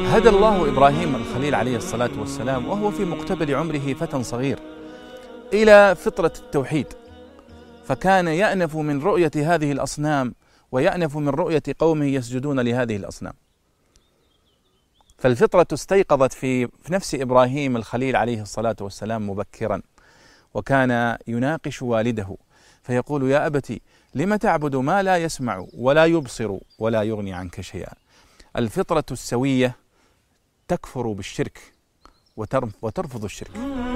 هدى الله إبراهيم الخليل عليه الصلاة والسلام وهو في مقتبل عمره فتى صغير إلى فطرة التوحيد، فكان يأنف من رؤية هذه الأصنام ويأنف من رؤية قومه يسجدون لهذه الأصنام. فالفطرة استيقظت في نفس إبراهيم الخليل عليه الصلاة والسلام مبكرا، وكان يناقش والده فيقول: يا أبتي لم تعبد ما لا يسمع ولا يبصر ولا يغني عنك شيئا. الفطرة السوية تكفر بالشرك وترفض الشرك.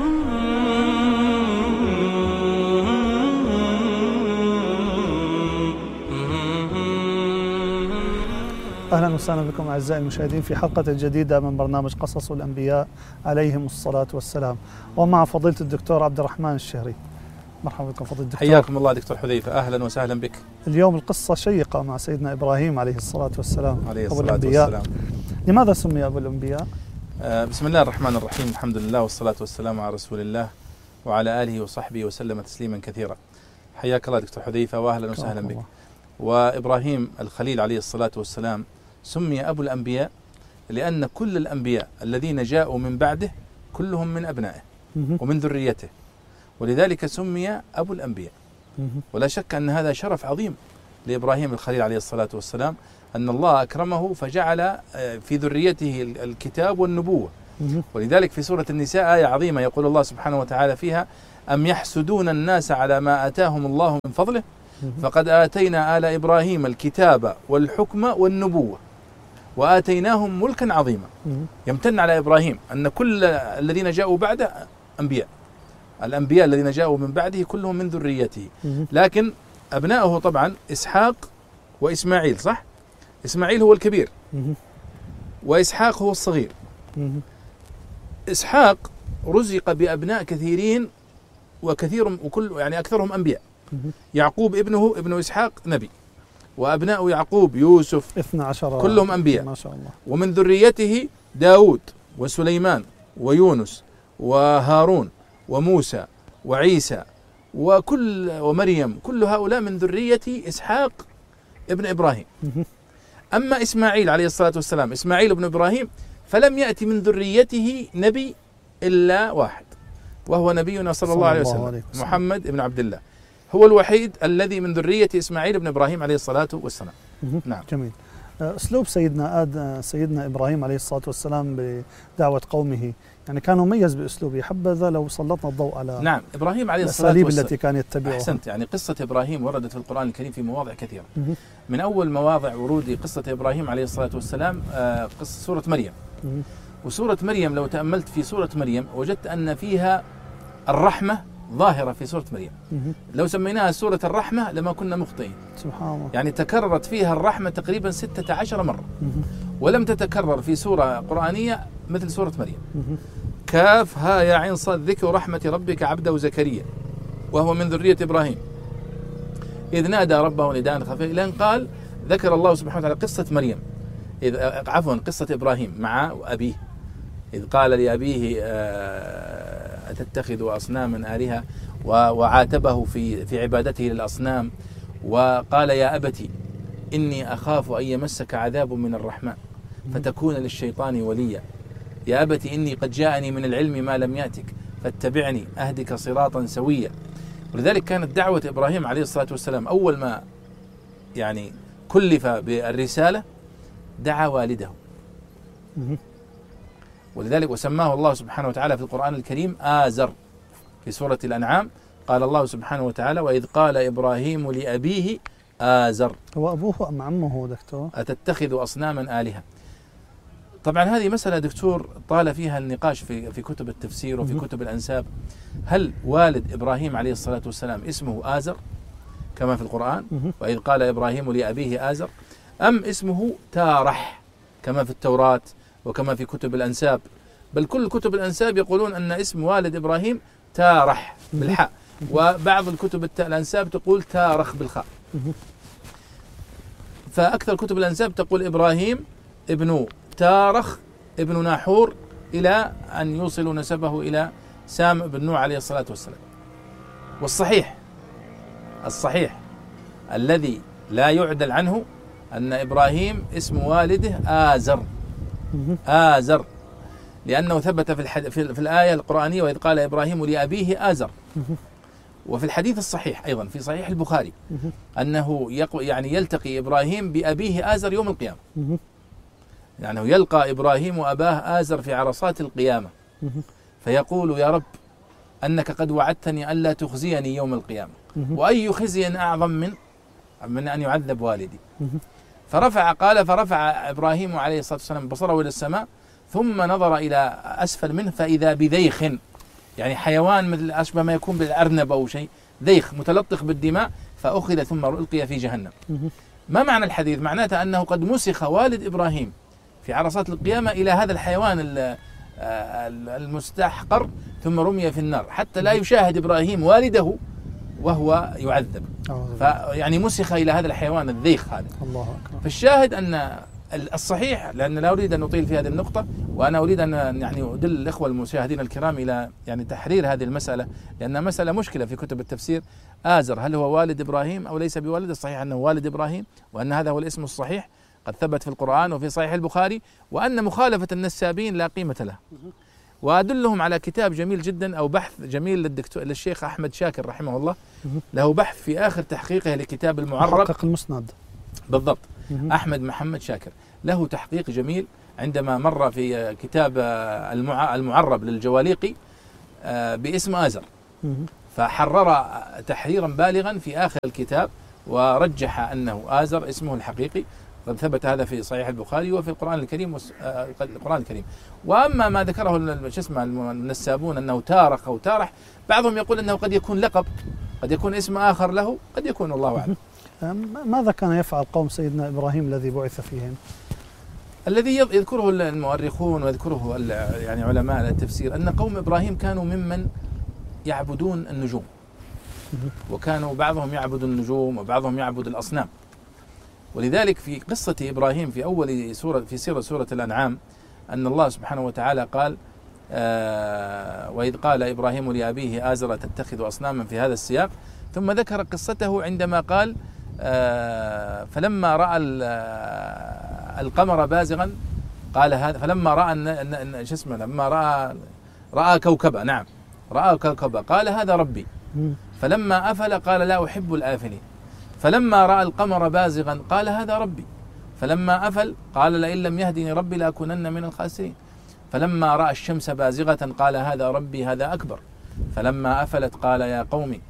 أهلا وسهلا بكم أعزائي المشاهدين في حلقة جديدة من برنامج قصص الأنبياء عليهم الصلاة والسلام، ومع فضيلة الدكتور عبد الرحمن الشهري. مرحبا بكم فضيلة الدكتور. حياكم الله دكتور حذيفة، أهلا وسهلا بك. اليوم القصة شيقة مع سيدنا إبراهيم عليه الصلاة والسلام، عليه أبو الصلاة الأنبياء. والسلام. لماذا سمي أبو الأنبياء؟ بسم الله الرحمن الرحيم، الحمد لله والصلاة والسلام على رسول الله وعلى آله وصحبه وسلم تسليما كثيرا. حياك الله دكتور حذيفة وأهلا وسهلا بك. وإبراهيم الخليل عليه الصلاة والسلام سمي أبو الأنبياء لأن كل الأنبياء الذين جاءوا من بعده كلهم من أبنائه ومن ذريته، ولذلك سمي أبو الأنبياء. ولا شك أن هذا شرف عظيم لإبراهيم الخليل عليه الصلاة والسلام، أن الله أكرمه فجعل في ذريته الكتاب والنبوة. ولذلك في سورة النساء آية عظيمة يقول الله سبحانه وتعالى فيها: أم يحسدون الناس على ما آتاهم الله من فضله فقد آتينا آل إبراهيم الكتاب والحكم والنبوة وآتيناهم ملكا عظيما. يمتن على إبراهيم أن كل الذين جاءوا بعده أنبياء، الأنبياء الذين جاءوا من بعده كلهم من ذريته، لكن أبناؤه طبعا إسحاق وإسماعيل، صح؟ إسماعيل هو الكبير وإسحاق هو الصغير. إسحاق رزق بأبناء كثيرين وكل يعني أكثرهم أنبياء. يعقوب ابن إسحاق نبي، وأبناء يعقوب يوسف 12 كلهم أنبياء ما شاء الله. ومن ذريته داود وسليمان ويونس وهارون وموسى وعيسى ومريم، كل هؤلاء من ذرية إسحاق ابن إبراهيم. أما إسماعيل عليه الصلاة والسلام، إسماعيل ابن إبراهيم، فلم يأتي من ذريته نبي إلا واحد، وهو نبينا صلى الله عليه وسلم محمد ابن عبد الله، هو الوحيد الذي من ذرية إسماعيل ابن إبراهيم عليه الصلاة والسلام. نعم. جميل. أسلوب سيدنا إبراهيم عليه الصلاة والسلام بدعوة قومه يعني كان مميز بأسلوبه، حبذا لو سلطنا الضوء على نعم إبراهيم عليه الصلاة والسلام التي كان يتبعها. أحسنت. يعني قصة إبراهيم وردت في القرآن الكريم في مواضع كثيرة. من أول مواضع ورود قصة إبراهيم عليه الصلاة والسلام قصة سورة مريم. وسورة مريم لو تأملت في سورة مريم وجدت أن فيها الرحمة ظاهرة في سورة مريم. لو سميناها سورة الرحمة لما كنا مخطئين. سبحان الله. يعني تكررت فيها الرحمة تقريبا 16 مرة، ولم تتكرر في سورة قرآنية مثل سورة مريم. كاف ها يا عين صاد، ذكر رحمة ربك عبده زكريا وهو من ذرية إبراهيم إذ نادى ربه نداء خفيا، لأن قال ذكر الله سبحانه وتعالى قصة مريم، قصة إبراهيم مع أبيه إذ قال لأبيه أتتخذ أصناما آلهة، وعاتبه في عبادته للأصنام، وقال يا أبتي إني أخاف أن يمسك عذاب من الرحمن فتكون للشيطان وليا، يا أبتي إني قد جاءني من العلم ما لم يأتك فاتبعني أهدك صراطا سويا. ولذلك كانت دعوة إبراهيم عليه الصلاة والسلام أول ما يعني كلف بالرسالة دعا والده، ولذلك وسماه الله سبحانه وتعالى في القرآن الكريم آزر. في سورة الأنعام قال الله سبحانه وتعالى وإذ قال إبراهيم لأبيه آزر. هو أبوه أم عمه دكتور؟ أتتخذ أصناما آلهة. طبعا هذه مسألة دكتور طال فيها النقاش في كتب التفسير وفي كتب الأنساب. هل والد إبراهيم عليه الصلاة والسلام اسمه آزر كما في القرآن وإذ قال إبراهيم لأبيه آزر، أم اسمه تارح كما في التوراة وكما في كتب الأنساب؟ بل كل كتب الأنساب يقولون أن اسم والد إبراهيم تارح بالحاء، وبعض الكتب الأنساب تقول تارخ بالخاء. فأكثر كتب الأنساب تقول إبراهيم ابن تارخ ابن ناحور، إلى أن يوصلوا نسبه إلى سام بن نوح عليه الصلاة والسلام. والصحيح الذي لا يعدل عنه أن إبراهيم اسم والده آزر، آزر، لأنه ثبت في الآية القرآنية وإذ قال إبراهيم لأبيه آزر. وفي الحديث الصحيح أيضا في صحيح البخاري أنه يعني يلتقي إبراهيم بأبيه آزر يوم القيامة، يعني يلقى إبراهيم أباه آزر في عرصات القيامة فيقول يا رب أنك قد وعدتني ألا تخزيني يوم القيامة، وأي خزي أعظم من أن يعذب والدي. فرفع إبراهيم عليه الصلاة والسلام بصره إلى السماء ثم نظر إلى أسفل منه فإذا بذيخ، يعني حيوان مثل أشبه ما يكون بالأرنب أو شيء، ذيخ متلطخ بالدماء، فأخذ ثم ألقي في جهنم. ما معنى الحديث؟ معناته أنه قد مسخ والد إبراهيم في عرصات القيامة إلى هذا الحيوان المستحقر ثم رمي في النار حتى لا يشاهد إبراهيم والده وهو يعذب، فيعني مسخ إلى هذا الحيوان الذيخ هذا. الله أكبر. فالشاهد أن الصحيح، لأن لا أريد أن أطيل في هذه النقطة، وأنا أريد أن يعني أدل الإخوة المشاهدين الكرام إلى يعني تحرير هذه المسألة، لأنها مسألة مشكلة في كتب التفسير. آزر هل هو والد إبراهيم أو ليس بوالد؟ الصحيح أنه والد إبراهيم، وأن هذا هو الاسم الصحيح قد ثبت في القرآن وفي صحيح البخاري، وأن مخالفة النسابين لا قيمة له. وأدلهم على كتاب جميل جدا أو بحث جميل للشيخ أحمد شاكر رحمه الله، له بحث في آخر تحقيقه لكتاب المعرب، محقق المسند بالضبط، أحمد محمد شاكر، له تحقيق جميل عندما مر في كتاب المعرب للجواليقي باسم آزر، فحرر تحريرا بالغا في آخر الكتاب ورجح أنه آزر اسمه الحقيقي، قد ثبت هذا في صحيح البخاري وفي القرآن الكريم. وأما ما ذكره النسابون أنه تارخ أو تارح، بعضهم يقول أنه قد يكون لقب، قد يكون اسم آخر له، قد يكون الله أعلم. ماذا كان يفعل قوم سيدنا إبراهيم الذي بعث فيهم؟ الذي يذكره المؤرخون ويذكره يعني علماء التفسير أن قوم إبراهيم كانوا ممن يعبدون النجوم، وكانوا بعضهم يعبد النجوم وبعضهم يعبد الأصنام. ولذلك في قصة إبراهيم في أول سورة الأنعام أن الله سبحانه وتعالى قال وإذ قال إبراهيم لأبيه آزر تتخذ أصناما في هذا السياق، ثم ذكر قصته عندما قال فلما رأى القمر بازغا قال هذا، فلما رأى لما رأى كوكبا، نعم رأى كوكبا قال هذا ربي، فلما أفل قال لا أحب الآفلين، فلما رأى القمر بازغا قال هذا ربي، فلما أفل قال لئن لم يهدني ربي لأكونن من الخاسرين، فلما رأى الشمس بازغة قال هذا ربي هذا أكبر، فلما أفلت قال يا قومي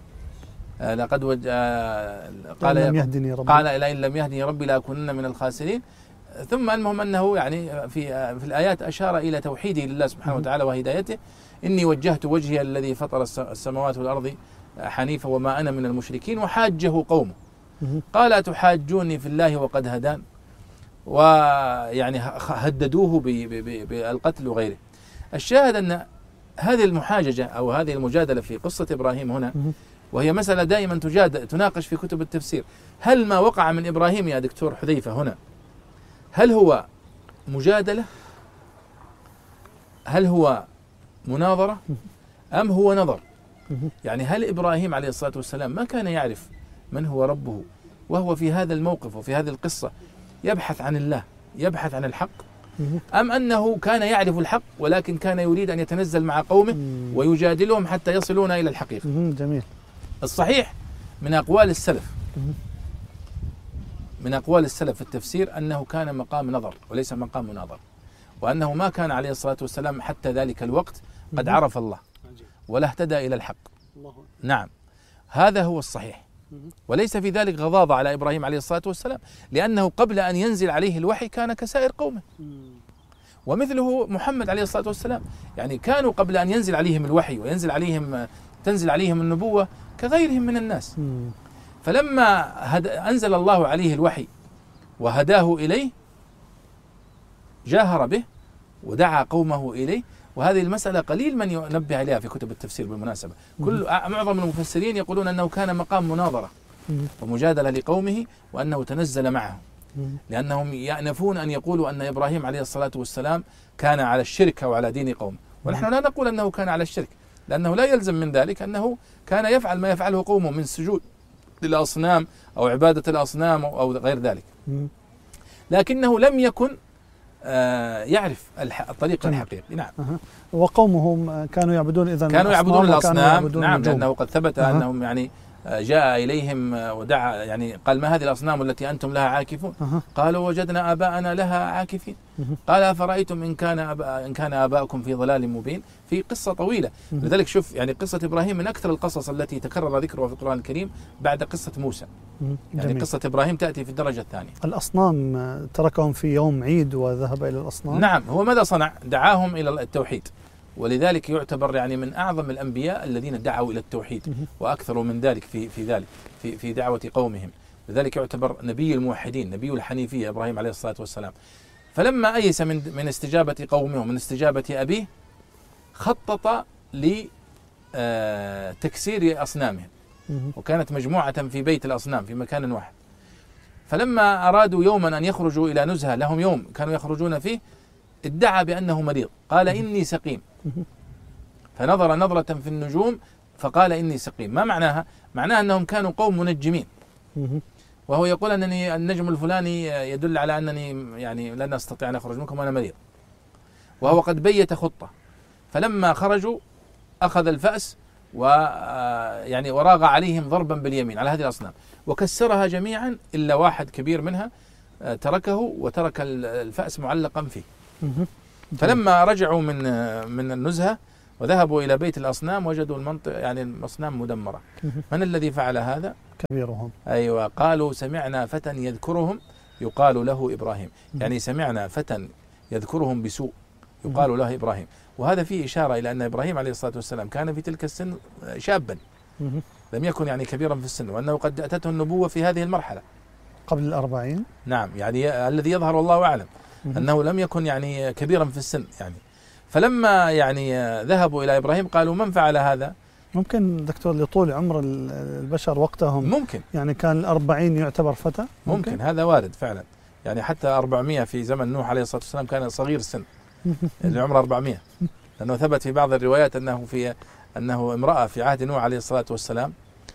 لقد قال لئن لم يهدني ربي لأكونن من الخاسرين. ثم المهم أنه يعني في الآيات أشار إلى توحيده لله سبحانه وتعالى وهدايته، إني وجهت وجهي الذي فطر السماوات والأرض حنيفا وما أنا من المشركين، وحاجه قومه قال أتحاجوني في الله وقد هدان، ويعني هددوه بالقتل وغيره. الشاهد أن هذه المحاججة أو هذه المجادلة في قصة إبراهيم هنا، وهي مسألة دائما تناقش في كتب التفسير، هل ما وقع من إبراهيم يا دكتور حذيفة هنا هل هو مجادلة، هل هو مناظرة، أم هو نظر؟ يعني هل إبراهيم عليه الصلاة والسلام ما كان يعرف من هو ربه وهو في هذا الموقف وفي هذه القصة يبحث عن الله، يبحث عن الحق، أم أنه كان يعرف الحق ولكن كان يريد أن يتنزل مع قومه ويجادلهم حتى يصلون إلى الحقيقة؟ جميل. الصحيح من أقوال السلف في التفسير أنه كان مقام نظر وليس مقام مناظر، وأنه ما كان عليه الصلاة والسلام حتى ذلك الوقت قد عرف الله ولا اهتدى إلى الحق. نعم هذا هو الصحيح، وليس في ذلك غضاضة على إبراهيم عليه الصلاة والسلام، لأنه قبل أن ينزل عليه الوحي كان كسائر قومه، ومثله محمد عليه الصلاة والسلام، يعني كانوا قبل أن ينزل عليهم الوحي تنزل عليهم النبوة كغيرهم من الناس. فلما أنزل الله عليه الوحي وهداه إليه جاهر به ودعا قومه إليه، وهذه المسألة قليل من ينبه عليها في كتب التفسير بالمناسبة. معظم المفسرين يقولون أنه كان مقام مناظرة ومجادلة لقومه، وأنه تنزل معهم، لأنهم يأنفون أن يقولوا أن إبراهيم عليه الصلاة والسلام كان على الشرك أو على دين قوم، ونحن لا نقول أنه كان على الشرك، لأنه لا يلزم من ذلك أنه كان يفعل ما يفعله قومه من سجود للأصنام أو عبادة الأصنام أو غير ذلك، لكنه لم يكن يعرف الطريق الحقيقي. نعم. وقومهم كانوا يعبدون إذن كانوا يعبدون الأصنام. نعم، النجوم. لأنه قد ثبت أنهم يعني جاء إليهم ودعا، يعني قال: ما هذه الأصنام التي أنتم لها عاكفون؟ قالوا: وجدنا آباءنا لها عاكفين. قال: أفرأيتم إن كان آباؤكم في ضلال مبين. في قصة طويلة. لذلك شوف، يعني قصة إبراهيم من أكثر القصص التي تكرر ذكرها في القرآن الكريم بعد قصة موسى. يعني جميل. قصة إبراهيم تأتي في الدرجة الثانية. الأصنام تركهم في يوم عيد وذهب إلى الأصنام. نعم. هو ماذا صنع؟ دعاهم إلى التوحيد، ولذلك يعتبر يعني من أعظم الأنبياء الذين دعوا إلى التوحيد، وأكثروا من ذلك في دعوة قومهم. لذلك يعتبر نبي الموحدين، نبي الحنيفية، إبراهيم عليه الصلاة والسلام. فلما أيس من استجابة قومه ومن استجابة أبيه، خطط لتكسير أصنامهم، وكانت مجموعة في بيت الأصنام في مكان واحد. فلما أرادوا يوما أن يخرجوا إلى نزهة، لهم يوم كانوا يخرجون فيه، ادعى بأنه مريض، قال: إني سقيم. فنظر نظرة في النجوم فقال: إني سقيم. ما معناها؟ معناها أنهم كانوا قوم منجمين، وهو يقول أنني النجم الفلاني يدل على أنني يعني لن أستطيع أن أخرج منكم وأنا مريض، وهو قد بيت خطة. فلما خرجوا أخذ الفأس ويعني وراغ عليهم ضربا باليمين على هذه الأصنام، وكسرها جميعا إلا واحد كبير منها تركه، وترك الفأس معلقا فيه. فلما رجعوا من النزهة وذهبوا إلى بيت الأصنام، وجدوا المنطقة يعني الأصنام مدمرة. من الذي فعل هذا؟ كبيرهم. أيوة. قالوا: سمعنا فتى يذكرهم يقال له إبراهيم. يعني سمعنا فتى يذكرهم بسوء يقال له إبراهيم. وهذا فيه إشارة إلى أن إبراهيم عليه الصلاة والسلام كان في تلك السن شابا، لم يكن يعني كبيرا في السن، وأنه قد أتته النبوة في هذه المرحلة قبل 40. نعم. يعني الذي يظهر والله أعلم أنه لم يكن يعني كبيرا في السن يعني. فلما يعني ذهبوا إلى إبراهيم قالوا: من فعل هذا؟ ممكن دكتور لطول عمر البشر وقتهم ممكن يعني كان 40 يعتبر فتى. ممكن هذا وارد فعلا. يعني حتى 400 في زمن نوح عليه الصلاة والسلام كان صغير السن، اللي عمره 400، لأنه ثبت في بعض الروايات أنه امرأة في عهد نوح عليه الصلاة والسلام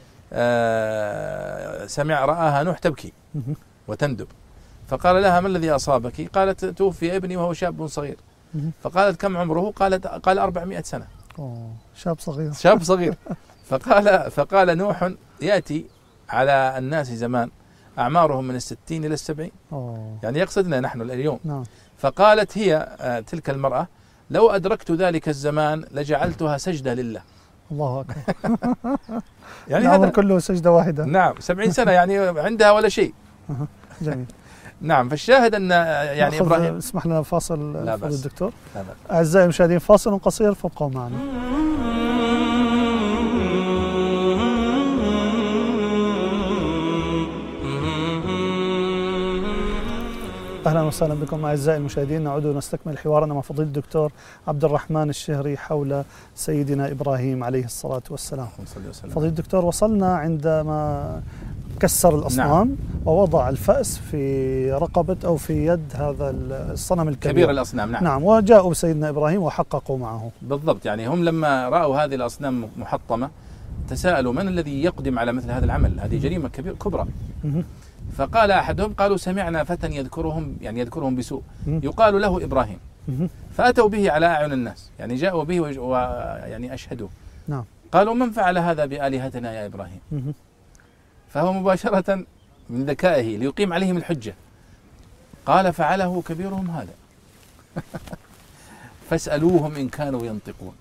رآها نوح تبكي وتندب، فقال لها: ما الذي أصابك؟ قالت: توفي ابني وهو شاب صغير. فقالت: كم عمره؟ قال 400 سنة. شاب صغير. فقال نوح: يأتي على الناس زمان أعمارهم من 60 إلى 70. يعني يقصدنا نحن اليوم. نعم. فقالت هي تلك المرأة: لو أدركت ذلك الزمان لجعلتها سجدة لله. الله أكبر. يعني هذا كله سجدة واحدة. نعم. 70 سنة يعني عندها ولا شيء. جميل. نعم. فالشاهد أن يعني إبراهيم. اسمح لنا فاصل الدكتور. لا. أعزائي المشاهدين، فاصل قصير فابقوا معنا. أهلا وسهلا بكم أعزائي المشاهدين. نعود ونستكمل حوارنا مع فضيلة الدكتور عبد الرحمن الشهري حول سيدنا إبراهيم عليه الصلاة والسلام. فضيلة الدكتور، وصلنا عندما كسر الأصنام. نعم. ووضع الفأس في رقبة أو في يد هذا الصنم الكبير كبير الأصنام. نعم. نعم. وجاءوا بسيدنا إبراهيم وحققوا معه. بالضبط. يعني هم لما رأوا هذه الأصنام محطمة تساءلوا: من الذي يقدم على مثل هذا العمل؟ هذه جريمة كبرى. فقال أحدهم: قالوا: سمعنا فتى يذكرهم بسوء يقال له إبراهيم. فأتوا به على أعين الناس، يعني جاءوا به ويعني أشهدوا. نعم. قالوا: من فعل هذا بآلهتنا يا إبراهيم؟ فهو مباشرة من ذكائه ليقيم عليهم الحجة قال: فعله كبيرهم هذا فاسألوهم إن كانوا ينطقون.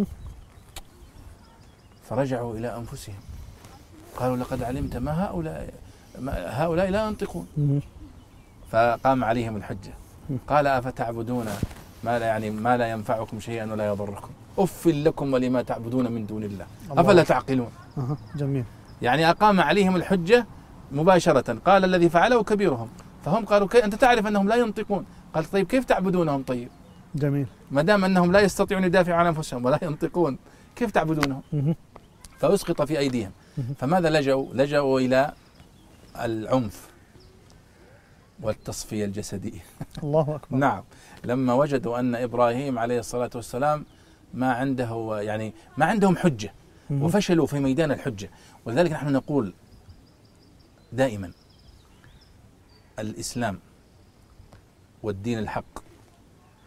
فرجعوا إلى أنفسهم قالوا: لقد علمت ما هؤلاء لا ينطقون. فقام عليهم الحجة قال: أفتعبدون ما لا ينفعكم شيئا ولا يضركم، أف لكم ولما تعبدون من دون الله أفلا تعقلون. جميل. يعني أقام عليهم الحجة مباشرة. قال: الذي فعله كبيرهم. فهم قالوا: أنت تعرف أنهم لا ينطقون. قال: طيب كيف تعبدونهم؟ طيب جميل. ما دام أنهم لا يستطيعون يدافعوا عن أنفسهم ولا ينطقون، كيف تعبدونهم؟ فأسقط في أيديهم. فماذا لجأوا إلى العنف والتصفية الجسدية. الله أكبر. نعم. لما وجدوا أن إبراهيم عليه الصلاة والسلام ما عندهم حجة، وفشلوا في ميدان الحجة. ولذلك نحن نقول دائما: الإسلام والدين الحق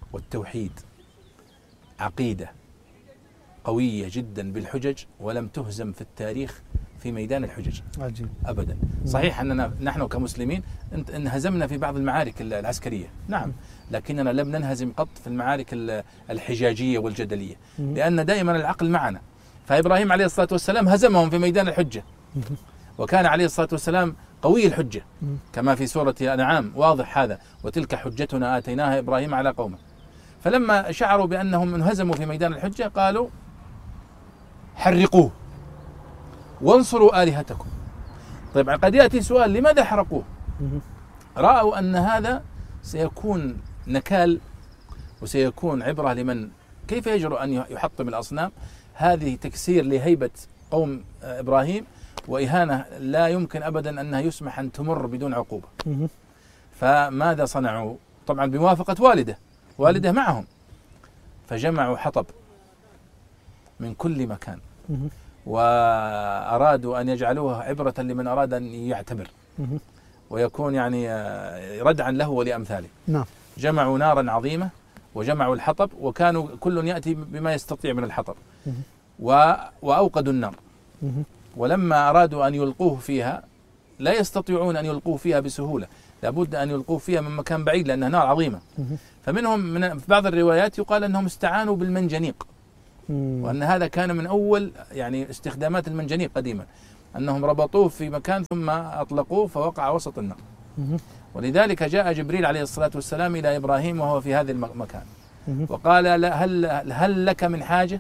والتوحيد عقيدة قوية جدا بالحجج، ولم تهزم في التاريخ في ميدان الحجج عجيب. أبدا. صحيح أننا نحن كمسلمين انهزمنا في بعض المعارك العسكرية، نعم، لكننا لم ننهزم قط في المعارك الحجاجية والجدلية، لأن دائما العقل معنا. فإبراهيم عليه الصلاة والسلام هزمهم في ميدان الحجة، وكان عليه الصلاة والسلام قوي الحجة كما في سورة الأنعام واضح هذا: وتلك حجتنا آتيناها إبراهيم على قومه. فلما شعروا بأنهم انهزموا في ميدان الحجة قالوا حرقوه وانصروا آلهتكم. طيب قد يأتي سؤال: لماذا حرقوه؟ رأوا أن هذا سيكون نكال وسيكون عبرة لمن كيف يجرؤ أن يحطم الأصنام. هذه تكسير لهيبة قوم إبراهيم، وإهانة لا يمكن أبدا أنها يسمح أن تمر بدون عقوبة. فماذا صنعوا؟ طبعا بموافقة والده معهم، فجمعوا حطب من كل مكان، وأرادوا أن يجعلوها عبرة لمن أراد أن يعتبر ويكون يعني ردعا له ولأمثاله. نعم. جمعوا نارا عظيمة وجمعوا الحطب، وكانوا كل يأتي بما يستطيع من الحطب، وأوقدوا النار. ولما أرادوا أن يلقوه فيها لا يستطيعون أن يلقوه فيها بسهولة، لابد أن يلقوه فيها من مكان بعيد لأنها نار عظيمة. فمنهم في بعض الروايات يقال أنهم استعانوا بالمنجنيق، وأن هذا كان من أول يعني استخدامات المنجنيق قديما، أنهم ربطوه في مكان ثم أطلقوه فوقع وسط النار. ولذلك جاء جبريل عليه الصلاة والسلام إلى إبراهيم وهو في هذا المكان وقال: هل لك من حاجة؟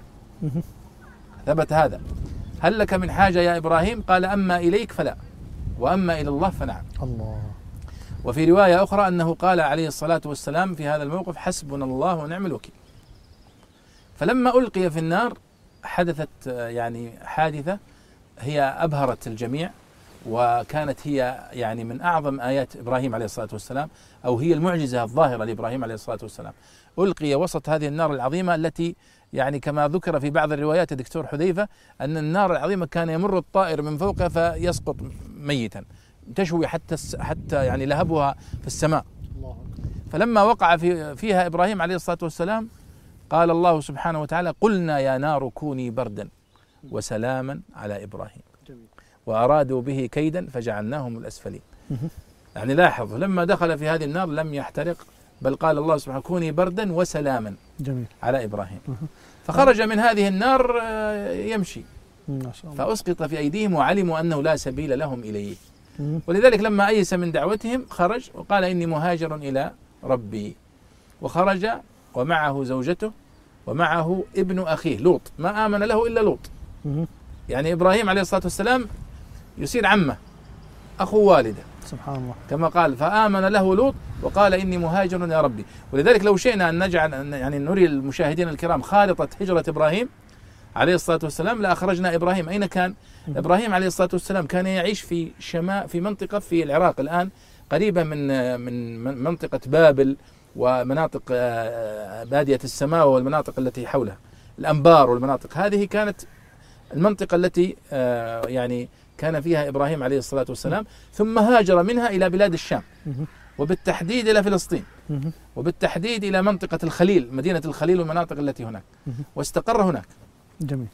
ثبت هذا: هل لك من حاجة يا إبراهيم؟ قال: أما إليك فلا، وأما إلى الله فنعم. الله. وفي رواية أخرى أنه قال عليه الصلاة والسلام في هذا الموقف: حسبنا الله ونعم الوكيل. فلما ألقي في النار حدثت يعني حادثة هي أبهرت الجميع، وكانت هي يعني من أعظم آيات إبراهيم عليه الصلاة والسلام، أو هي المعجزة الظاهرة لإبراهيم عليه الصلاة والسلام. ألقي وسط هذه النار العظيمة التي يعني كما ذكر في بعض الروايات دكتور حذيفة أن النار العظيمة كان يمر الطائر من فوقها فيسقط ميتا، تشوي حتى يعني لهبها في السماء. فلما وقع فيها إبراهيم عليه الصلاة والسلام قال الله سبحانه وتعالى: قلنا يا نار كوني بردا وسلاما على إبراهيم وأرادوا به كيدا فجعلناهم الأسفلين. يعني لاحظ لما دخل في هذه النار لم يحترق، بل قال الله سبحانه: كوني بردا وسلاما على إبراهيم. فخرج من هذه النار يمشي، فأسقط في أيديهم وعلموا أنه لا سبيل لهم إليه. ولذلك لما أيس من دعوتهم خرج وقال: إني مهاجر إلى ربي. وخرج ومعه زوجته ومعه ابن أخيه لوط، ما آمن له إلا لوط. يعني إبراهيم عليه الصلاة والسلام يصير عمه أخو والده سبحان الله، كما قال: فآمن له لوط وقال: إني مهاجر يا ربي. ولذلك لو شئنا أن نجعل يعني نري المشاهدين الكرام خارطة هجرة إبراهيم عليه الصلاة والسلام لأخرجنا إبراهيم. أين كان إبراهيم عليه الصلاة والسلام؟ كان يعيش في في منطقة في العراق الآن قريبة من منطقة بابل ومناطق بادية السماء والمناطق التي حولها، الأنبار والمناطق هذه كانت المنطقة التي يعني كان فيها إبراهيم عليه الصلاة والسلام، ثم هاجر منها إلى بلاد الشام، وبالتحديد إلى فلسطين، وبالتحديد إلى منطقة الخليل، مدينة الخليل والمناطق التي هناك، واستقر هناك. جميل.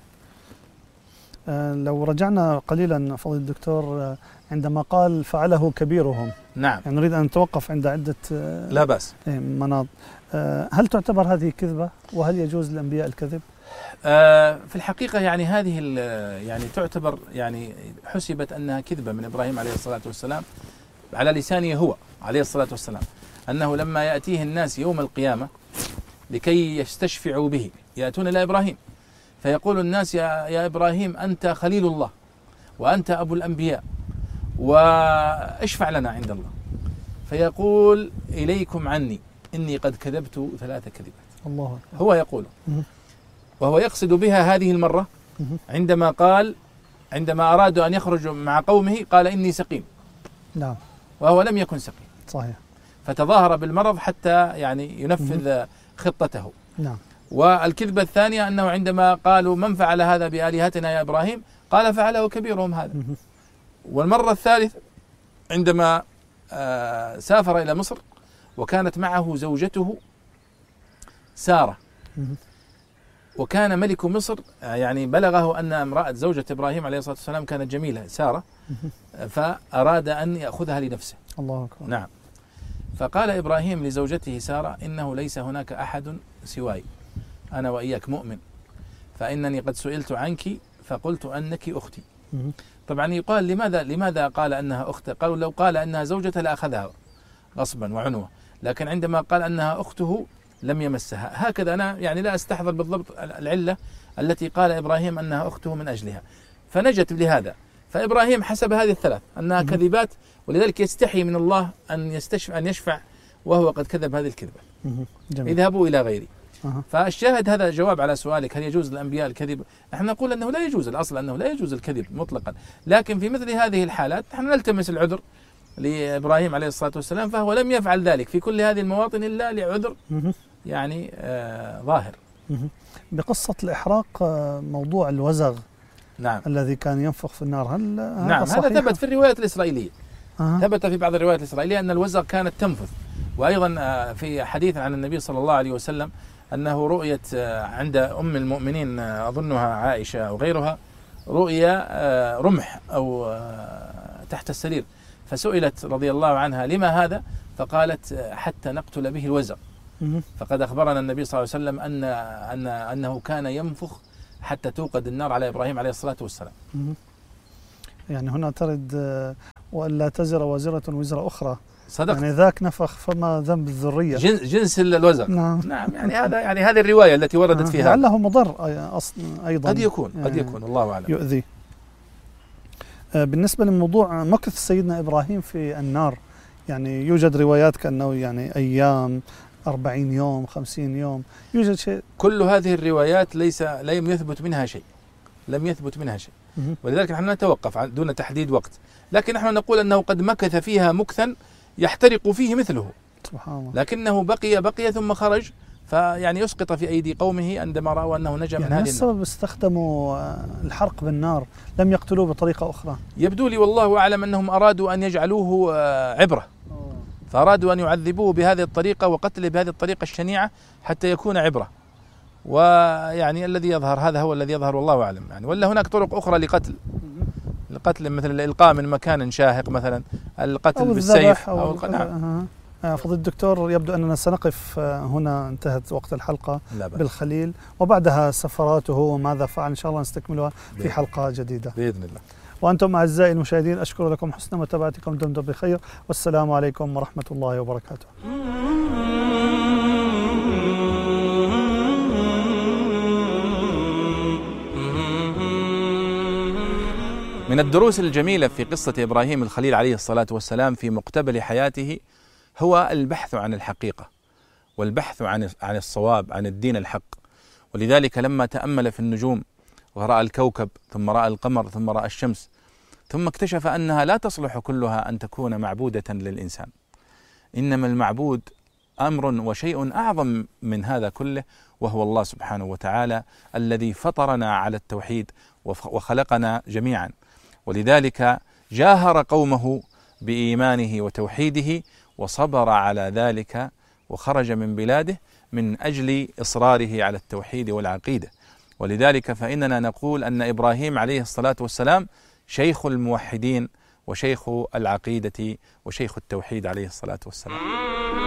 لو رجعنا قليلا فضيلة الدكتور عندما قال فعله كبيرهم، نعم، يعني نريد أن نتوقف عند عدة لا بأس مناط. هل تعتبر هذه كذبة؟ وهل يجوز للأنبياء الكذب؟ في الحقيقة يعني هذه يعني تعتبر يعني حسبت أنها كذبة من إبراهيم عليه الصلاة والسلام على لسانه هو عليه الصلاة والسلام، أنه لما يأتيه الناس يوم القيامة لكي يستشفعوا به يأتون إلى إبراهيم فيقول الناس: يا إبراهيم أنت خليل الله وأنت أبو الأنبياء واشفع لنا عند الله. فيقول: إليكم عني إني قد كذبت 3 كذبات. الله هو يقول، وهو يقصد بها هذه المرة عندما أرادوا أن يخرجوا مع قومه قال: إني سقيم. نعم. وهو لم يكن سقيم، صحيح، فتظاهر بالمرض حتى يعني ينفذ خطته. نعم. والكذبة الثانية أنه عندما قالوا: من فعل هذا بآلهتنا يا إبراهيم؟ قال: فعله كبيرهم هذا. والمرة الثالثة عندما سافر إلى مصر وكانت معه زوجته سارة. وكان ملك مصر يعني بلغه أن امرأة زوجة إبراهيم عليه الصلاة والسلام كانت جميلة سارة، فأراد أن يأخذها لنفسه. الله أكبر. نعم. فقال إبراهيم لزوجته سارة: إنه ليس هناك أحد سواي، أنا وإياك مؤمن، فإنني قد سئلت عنك فقلت أنك أختي. طبعا يقال لماذا قال أنها أخته؟ قالوا لو قال أنها زوجته لأخذها غصبا وعنوة، لكن عندما قال أنها أخته لم يمسها. هكذا أنا يعني لا أستحضر بالضبط العلة التي قال إبراهيم أنها أخته من أجلها، فنجت لهذا. فإبراهيم حسب هذه الثلاث أنها كذبات، ولذلك يستحي من الله أن يشفع وهو قد كذب هذه الكذبة. اذهبوا إلى غيري. فالشاهد هذا جواب على سؤالك: هل يجوز للأنبياء الكذب؟ نحن نقول أنه لا يجوز، الأصل أنه لا يجوز الكذب مطلقا، لكن في مثل هذه الحالات نحن نلتمس العذر لإبراهيم عليه الصلاة والسلام، فهو لم يفعل ذلك في كل هذه المواطن إلا لعذر يعني ظاهر. بقصة الإحراق موضوع الوزغ، نعم، الذي كان ينفخ في النار، هل نعم هذا ثبت في الروايات الإسرائيلية. ثبت في بعض الروايات الإسرائيلية أن الوزغ كانت تنفث. وأيضا في حديث عن النبي صلى الله عليه وسلم أنه رؤيت عند أم المؤمنين أظنها عائشة أو غيرها رؤيا رمح أو تحت السرير، فسئلت رضي الله عنها: لما هذا؟ فقالت: حتى نقتل به الوزغ. فقد أخبرنا النبي صلى الله عليه وسلم أنه كان ينفخ حتى توقد النار على إبراهيم عليه الصلاة والسلام. يعني هنا ترد وألا تزر وازرة وزر أخرى. صدقت. يعني ذاك نفخ فما ذنب الذرية، جنس الوزغ. نعم. نعم، يعني هذه الرواية التي وردت فيها. لعله مضر أيضا، قد يكون الله أعلم، يؤذي. بالنسبة لموضوع مكث سيدنا إبراهيم في النار، يعني يوجد روايات كأنه يعني أيام، 40 يوم، 50 يوم، يوجد شيء؟ كل هذه الروايات لم يثبت منها شيء، لم يثبت منها شيء، ولذلك نحن نتوقف دون تحديد وقت، لكن نحن نقول أنه قد مكث فيها مكثا يحترق فيه مثله، سبحان الله، لكنه بقي ثم خرج، فيعني يسقط في أيدي قومه عندما رأوا أنه نجا من هذه النار. السبب استخدموا الحرق بالنار، لم يقتلوه بطريقة أخرى؟ يبدو لي والله أعلم أنهم أرادوا أن يجعلوه عبرة، فأرادوا أن يعذبوه بهذه الطريقة وقتله بهذه الطريقة الشنيعة حتى يكون عبرة. ويعني الذي يظهر هذا هو الذي يظهر والله أعلم، يعني ولا هناك طرق أخرى لقتل مثل الإلقاء من مكان شاهق مثلا، القتل بالسيف أو نعم. فضيلة الدكتور، يبدو أننا سنقف هنا، انتهت وقت الحلقة بالخليل، وبعدها سفراته وماذا فعل إن شاء الله نستكملها في حلقة جديدة بإذن الله. وأنتم أعزائي المشاهدين، أشكر لكم حسن متابعتكم، دمتم بخير، والسلام عليكم ورحمة الله وبركاته. من الدروس الجميلة في قصة إبراهيم الخليل عليه الصلاة والسلام في مقتبل حياته هو البحث عن الحقيقة، والبحث عن الصواب، عن الدين الحق. ولذلك لما تأمل في النجوم ورأى الكوكب، ثم رأى القمر، ثم رأى الشمس، ثم اكتشف أنها لا تصلح كلها أن تكون معبودة للإنسان، إنما المعبود أمر وشيء أعظم من هذا كله، وهو الله سبحانه وتعالى الذي فطرنا على التوحيد وخلقنا جميعا. ولذلك جاهر قومه بإيمانه وتوحيده، وصبر على ذلك، وخرج من بلاده من أجل إصراره على التوحيد والعقيدة. ولذلك فإننا نقول أن إبراهيم عليه الصلاة والسلام شيخ الموحدين وشيخ العقيدة وشيخ التوحيد عليه الصلاة والسلام.